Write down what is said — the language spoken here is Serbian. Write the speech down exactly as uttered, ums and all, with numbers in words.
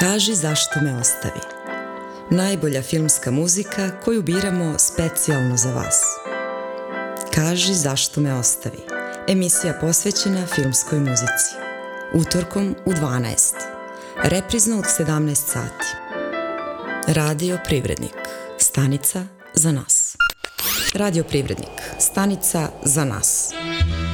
Kaži zašto me ostavi. Najbolja filmska muzika koju biramo specijalno za vas. Kaži zašto me ostavi. Emisija posvećena filmskoj muzici. Utorkom u dvanaest. Reprizno od sedamnaest sati. Radio Privrednik. Stanica za nas. Radio Privrednik. Stanica za nas.